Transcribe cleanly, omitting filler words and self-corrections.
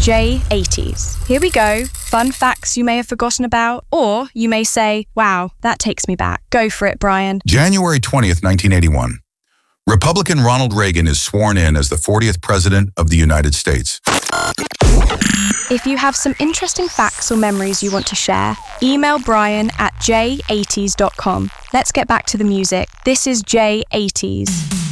J80s. Here we go. Fun facts you may have forgotten about, or you may say, wow, that takes me back. Go for it, Brian. January 20th, 1981. Republican Ronald Reagan is sworn in as the 40th President of the United States. If you have some interesting facts or memories you want to share, email Brian at j80s.com. Let's get back to the music. This is J80s.